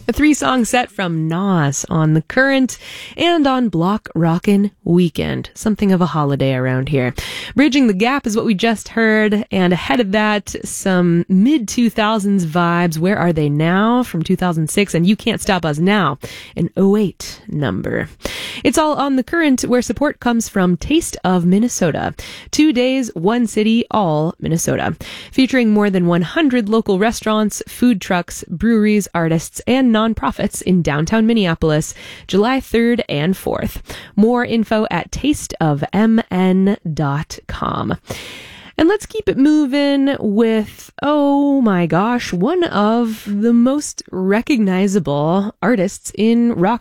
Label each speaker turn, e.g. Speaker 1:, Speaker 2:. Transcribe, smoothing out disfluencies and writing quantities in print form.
Speaker 1: A 3-song set from Nas on The Current and on Block Rockin' Weekend, something of a holiday around here. Bridging the Gap is what we just heard, and ahead of that, some mid-2000s vibes. Where Are They Now? From 2006, and You Can't Stop Us Now, an '08 number. It's all on The Current, where support comes from Taste of Minnesota. 2 days, 1 city, all Minnesota. Featuring more than 100 local restaurants, food trucks, breweries, artists, and nonprofits in downtown Minneapolis, July 3rd and 4th. More info at tasteofmn.com. And let's keep it moving with, oh my gosh, one of the most recognizable artists in rock